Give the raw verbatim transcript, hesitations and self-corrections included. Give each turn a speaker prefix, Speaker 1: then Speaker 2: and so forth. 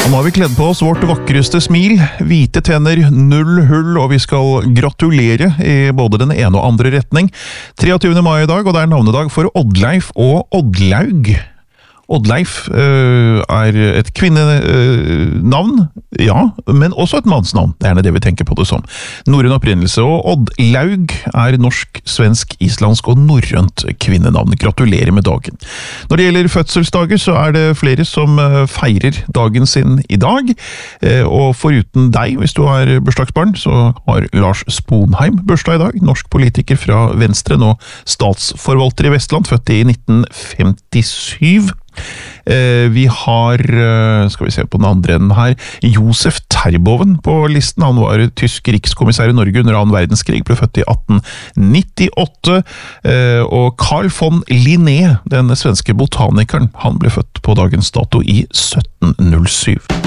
Speaker 1: Nå har vi kledd på oss vårt vakreste smil, hvite tenner, null hull, og vi skal gratulere i både den ene og andre retning. treogtyvende mai i dag, og det er navnedag for Oddleif og Oddlaug. Oddleif øh, er et kvinnenavn, øh, ja, men også et mannsnavn. Det er gjerne det vi tenker på det som. Norrøn opprinnelse, og Oddlaug er norsk, svensk, islandsk og norrønt kvinnenavn. Gratulerer med dagen. Når det gjelder fødselsdager, så er det flere som feirer dagen sin i dag, og foruten deg, hvis du har bursdagsbarn, så har Lars Sponheim bursdag i dag, norsk politiker fra Venstre, nå statsforvalter i Vestland, født i nitten femtisyv. Eh, vi har, skal vi se på den andre enden her, Josef Terboven på listen. Han var tysk rikskommissær i Norge under annen verdenskrig, ble født i atten nittiåtte, eh, og Carl von Linné, den svenske botanikeren, han ble født på dagens dato i sytten null syv.